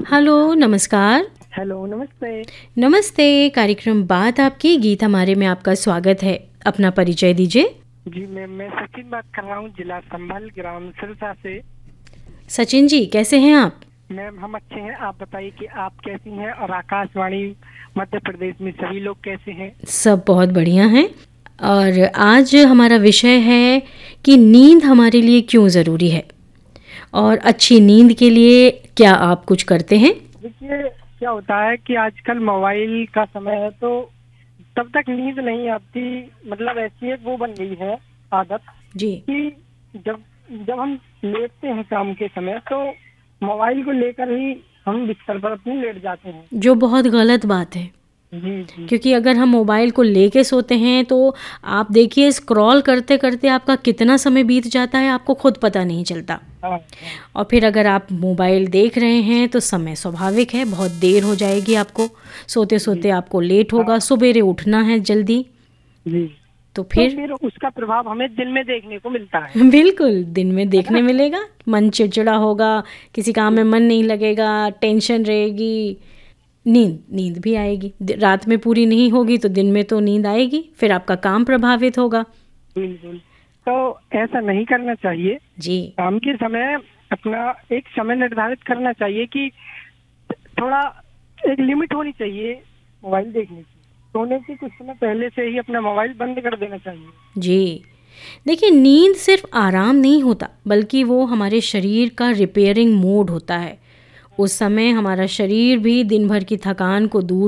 Hello, नमस्कार। Hello, नमस्ते। नमस्ते, कार्यक्रम बात आपकी गीत हमारे में आपका स्वागत है। अपना परिचय दीजिए। जी, मैं सचिन बात कर रहा हूँ, जिला संभल, ग्राम सिरसा से। सचिन जी, कैसे हैं आप? मैम, हम अच्छे हैं। आप बताइए कि आप कैसी हैं और आकाशवाणी मध्य प्रदेश में सभी लोग कैसे हैं? सब बहुत बढ़िया हैं। और आज हमारा विषय है कि नींद हमारे लिए क्यों ज़रूरी है और अच्छी नींद के लिए क्या आप कुछ करते हैं? देखिए, क्या होता है कि आजकल मोबाइल का समय है, तो तब तक नींद नहीं आती। मतलब ऐसी एक वो बन गई है आदत जी। कि जब जब हम लेटते हैं शाम के समय, तो मोबाइल को लेकर ही हम बिस्तर पर अपने लेट जाते हैं। जो बहुत गलत बात है, जी, जी। क्योंकि अगर हम मोबाइल को लेके सोते हैं तो आप देखिए स्क्रॉल करते करते आपका कितना समय बीत जाता है आपको खुद पता नहीं चलता। हाँ, हाँ। और फिर अगर आप मोबाइल देख रहे हैं तो समय स्वाभाविक है बहुत देर हो जाएगी आपको, सोते जी। सोते आपको लेट होगा, हाँ, सवेरे उठना है जल्दी। जी। तो तो फिर फिर उसका प्रभाव हमें दिन में देखने को मिलता है। बिल्कुल दिन में है ना? देखने मिलेगा, मन चिड़चिड़ा होगा, किसी काम में मन नहीं लगेगा, टेंशन रहेगी, नींद नींद भी आएगी। रात में पूरी नहीं होगी तो दिन में तो नींद आएगी, फिर आपका काम प्रभावित होगा। बिल्कुल। तो ऐसा नहीं करना चाहिए। जी। काम के समय अपना एक समय निर्धारित करना चाहिए कि थोड़ा एक लिमिट होनी चाहिए मोबाइल देखने की। सोने से कुछ समय पहले से ही अपना मोबाइल बंद कर देना चाहिए। जी। देखिए नींद सिर्फ आराम नहीं होता बल्कि वो हमारे शरीर का रिपेयरिंग मोड होता है। उस समय हमारा शरीर भी दिन भर की थकान को दूर